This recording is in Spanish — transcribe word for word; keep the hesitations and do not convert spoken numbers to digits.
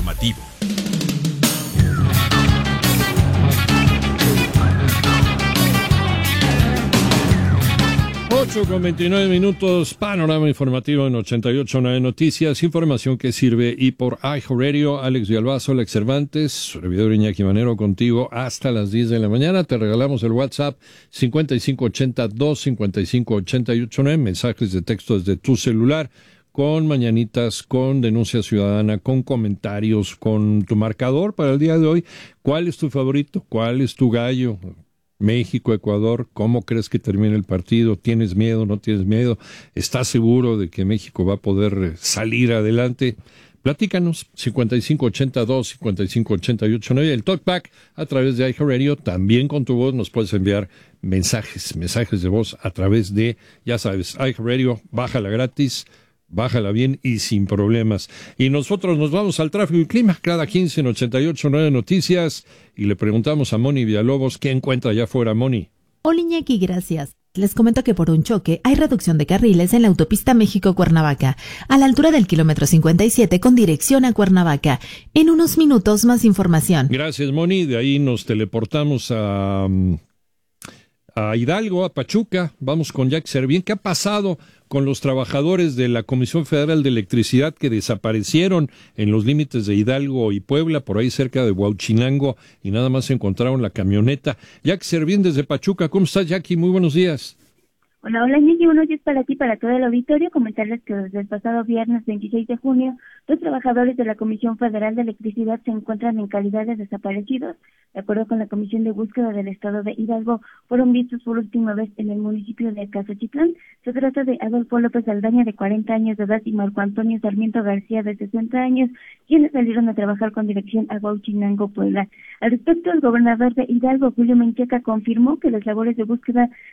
informativo. ocho con veintinueve minutos, panorama informativo en ochenta y ocho punto nueve Noticias, información que sirve y por iHeartRadio. Alex Villalbazo, Alex Cervantes, servidor Iñaki Manero contigo hasta las diez de la mañana. Te regalamos el WhatsApp cincuenta y cinco ochenta dos cincuenta y cinco ochenta y ocho nueve, mensajes de texto desde tu celular, con mañanitas, con denuncia ciudadana, con comentarios, con tu marcador para el día de hoy. ¿Cuál es tu favorito? ¿Cuál es tu gallo? México, Ecuador, ¿cómo crees que termine el partido? ¿Tienes miedo? ¿No tienes miedo? ¿Estás seguro de que México va a poder salir adelante? Platícanos, cincuenta y cinco ochenta dos cincuenta y cinco ochenta y ocho nueve, el talkback a través de iHeartRadio. También con tu voz nos puedes enviar mensajes, mensajes de voz a través de, ya sabes, iHeartRadio, bájala gratis, bájala bien y sin problemas. Y nosotros nos vamos al tráfico y clima cada quince en ochenta y ocho punto nueve Noticias y le preguntamos a Moni Villalobos qué encuentra allá afuera. Moni. Hola Iñaki, gracias. Les comento que por un choque hay reducción de carriles en la autopista México-Cuernavaca, a la altura del kilómetro cincuenta y siete con dirección a Cuernavaca. En unos minutos más información. Gracias, Moni. De ahí nos teleportamos a, a Hidalgo, a Pachuca. Vamos con Jack Servién. ¿Qué ha pasado con los trabajadores de la Comisión Federal de Electricidad que desaparecieron en los límites de Hidalgo y Puebla, por ahí cerca de Huauchinango, y nada más encontraron la camioneta? Jack Servién desde Pachuca. ¿Cómo estás, Jackie? Muy buenos días. Hola, hola, Iñaki, buenos días para ti, para todo el auditorio. Comentarles que desde el pasado viernes veintiséis de junio, dos trabajadores de la Comisión Federal de Electricidad se encuentran en calidad de desaparecidos. De acuerdo con la Comisión de Búsqueda del Estado de Hidalgo, fueron vistos por última vez en el municipio de Cazachitlán. Se trata de Adolfo López Aldaña, de cuarenta años de edad, y Marco Antonio Sarmiento García, de sesenta años, quienes salieron a trabajar con dirección a Huauchinango, Puebla. Al respecto, el gobernador de Hidalgo, Julio Menchaca, confirmó que las labores de búsqueda